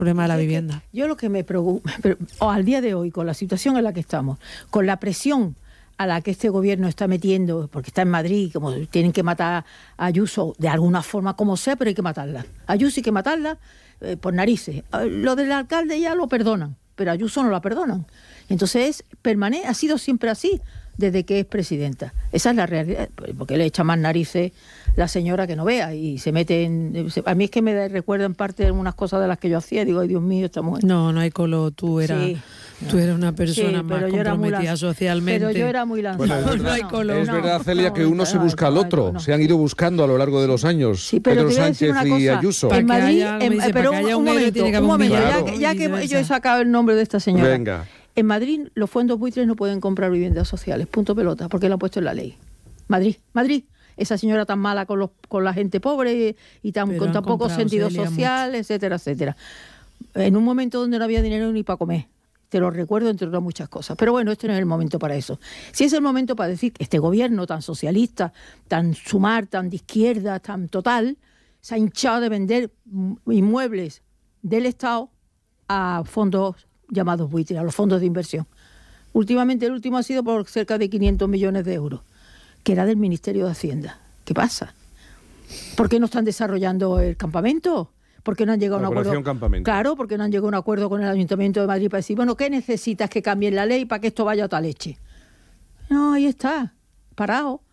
problema de la vivienda. Yo lo que me preocupa, al día de hoy, con la situación en la que estamos, con la presión a la que este gobierno está metiendo, porque está en Madrid, como tienen que matar a Ayuso de alguna forma, como sea, pero hay que matarla. Ayuso hay que matarla por narices. Lo del alcalde ya lo perdonan, pero a Ayuso no la perdonan. Entonces, ha sido siempre así, desde que es presidenta. Esa es la realidad, porque le echa más narices la señora que no vea y se mete en... A mí es que me recuerda en parte algunas cosas de las que yo hacía. Digo, ay, Dios mío, esta mujer... No hay color, tú eras una persona más comprometida socialmente. Pero yo era muy lanzada. Bueno, no hay color. Es verdad, Celia, que uno se busca al otro. Se han ido buscando a lo largo de los años. Sí, pero Pedro Sánchez y Ayuso. En Madrid, pero un momento, claro. ya que yo he sacado el nombre de esta señora. Venga. En Madrid los fondos buitres no pueden comprar viviendas sociales, punto pelota, porque lo han puesto en la ley. Madrid. Esa señora tan mala con la gente pobre y con tan poco sentido social, etcétera, etcétera. En un momento donde no había dinero ni para comer. Te lo recuerdo, entre otras muchas cosas. Pero bueno, este no es el momento para eso. Sí es el momento para decir que este gobierno tan socialista, tan sumar, tan de izquierda, tan total, se ha hinchado de vender inmuebles del Estado a fondos llamados buitres, a los fondos de inversión. Últimamente el último ha sido por cerca de 500 millones de euros, que era del Ministerio de Hacienda. ¿Qué pasa? ¿Por qué no están desarrollando el campamento? ¿Por qué no han llegado a un acuerdo? Campamento. Claro, porque no han llegado a un acuerdo con el Ayuntamiento de Madrid para decir, bueno, ¿qué necesitas que cambien la ley para que esto vaya a otra leche? No, ahí está, parado.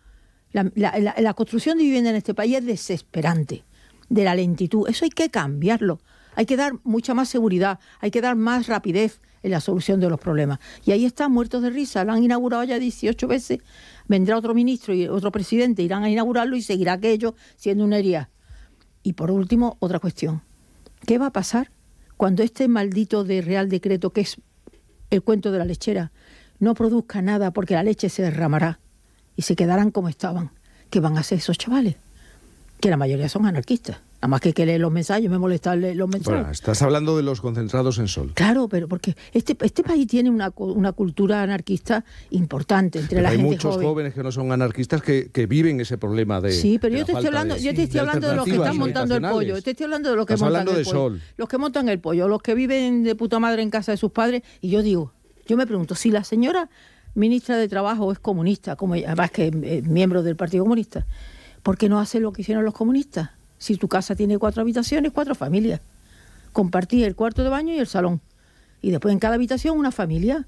La construcción de vivienda en este país es desesperante, de la lentitud. Eso hay que cambiarlo. Hay que dar mucha más seguridad, hay que dar más rapidez en la solución de los problemas. Y ahí están muertos de risa, lo han inaugurado ya 18 veces, vendrá otro ministro y otro presidente, irán a inaugurarlo y seguirá aquello siendo una herida. Y por último, otra cuestión. ¿Qué va a pasar cuando este maldito de Real Decreto, que es el cuento de la lechera, no produzca nada porque la leche se derramará y se quedarán como estaban? ¿Qué van a hacer esos chavales? Que la mayoría son anarquistas. Nada más que leer los mensajes, me molesta leer los mensajes. Bueno, estás hablando de los concentrados en Sol. Claro, pero porque este país tiene una cultura anarquista importante entre la gente joven. Hay muchos jóvenes que no son anarquistas que viven ese problema de... Sí, pero yo te estoy hablando de los que están montando el pollo. Te estoy hablando de los que montan el pollo. Sol. Los que montan el pollo, los que viven de puta madre en casa de sus padres. Y yo me pregunto, si la señora ministra de Trabajo es comunista, como ella, además que es miembro del Partido Comunista, ¿por qué no hace lo que hicieron los comunistas? Si tu casa tiene 4 habitaciones, 4 familias. Compartí el cuarto de baño y el salón. Y después en cada habitación una familia.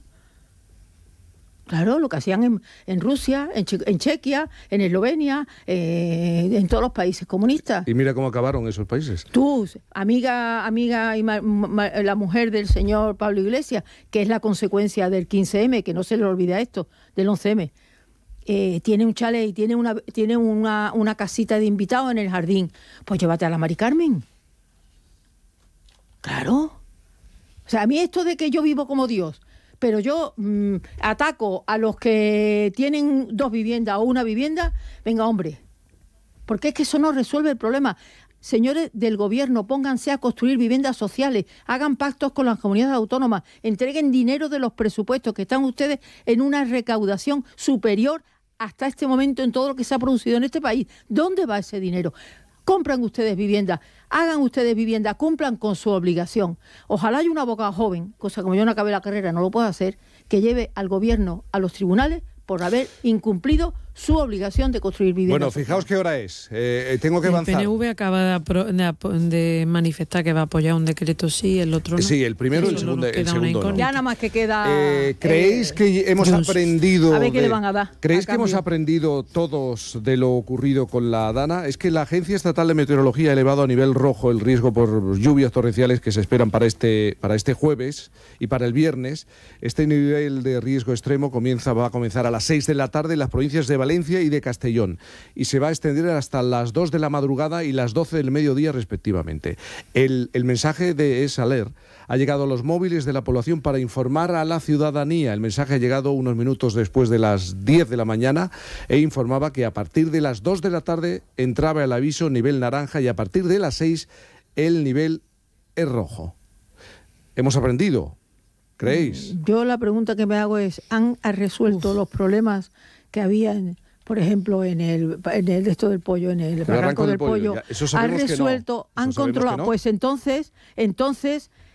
Claro, lo que hacían en Rusia, en Chequia, en Eslovenia, en todos los países comunistas. Y mira cómo acabaron esos países. Tú, amiga y la mujer del señor Pablo Iglesias, que es la consecuencia del 15M, que no se le olvida esto, del 11M. Tiene un chalet y tiene una casita de invitados en el jardín. Pues llévate a la Mari Carmen. Claro. O sea, a mí esto de que yo vivo como Dios, pero yo ataco a los que tienen 2 viviendas o una vivienda, venga, hombre. Porque es que eso no resuelve el problema. Señores del gobierno, pónganse a construir viviendas sociales, hagan pactos con las comunidades autónomas, entreguen dinero de los presupuestos, que están ustedes en una recaudación superior hasta este momento en todo lo que se ha producido en este país. ¿Dónde va ese dinero? Compran ustedes viviendas, hagan ustedes viviendas, cumplan con su obligación. Ojalá haya un abogado joven, cosa como yo no acabé la carrera, no lo puedo hacer, que lleve al gobierno a los tribunales por haber incumplido su obligación de construir viviendas. Bueno, fijaos qué hora es. Tengo que avanzar. El PNV acaba de manifestar que va a apoyar un decreto sí, el otro no. Sí, el primero y el segundo no. Ya nada más que queda... ¿Creéis que hemos aprendido... A ver qué le van a dar. ¿Creéis que hemos aprendido todos de lo ocurrido con la Dana? Es que la Agencia Estatal de Meteorología ha elevado a nivel rojo el riesgo por lluvias torrenciales que se esperan para este jueves y para el viernes. Este nivel de riesgo extremo va a comenzar a las 6 de la tarde en las provincias de Valencia y de Castellón y se va a extender hasta las 2 de la madrugada y las 12 del mediodía respectivamente. El mensaje de EsAler ha llegado a los móviles de la población para informar a la ciudadanía. El mensaje ha llegado unos minutos después de las 10 de la mañana e informaba que a partir de las 2 de la tarde entraba el aviso nivel naranja y a partir de las 6 el nivel es rojo. Hemos aprendido, ¿creéis? Yo la pregunta que me hago es, ¿han resuelto los problemas que había, por ejemplo, en el esto del pollo, en el barranco del pollo? Han resuelto, han controlado. No. Pues entonces